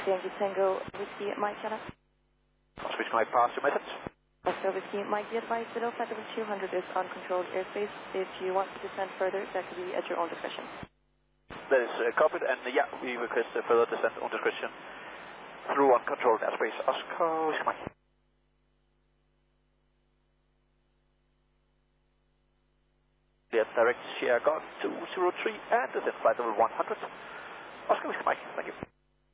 Yankee Tango, Whiskey Mike, Canada. Switch Mike, pass your message. Also, Whiskey Mike, be advised that Flight level 200 is uncontrolled airspace. If you want to descend further, that could be at your own discretion. That is copied, and yeah, we request further descent on discretion through uncontrolled airspace. Oscar, Whiskey Mike. Yes, direct Sierra Golf 203 and descent flight level 100. Oscar, Whiskey Mike, thank you.